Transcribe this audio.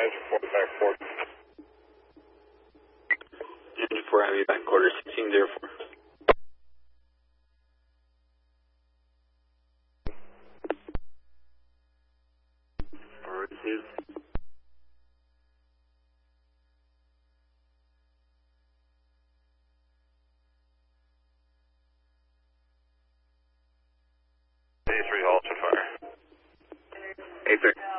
Engine 4 back quarter. Engine 4 Heavy back quarter 1604. Received. A3 Ultra Fire. A3.